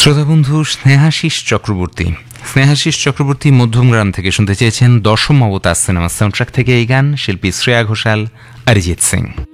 শ্রোতা বন্ধু স্নেহাশিস চক্রবর্তী মধ্যমগ্রাম থেকে শুনতে চেয়েছেন দশম অবতার সিনেমা সাউন্ডট্র্যাক থেকে এই গান, শিল্পী শ্রেয়া ঘোষাল, অরিজিৎ সিং।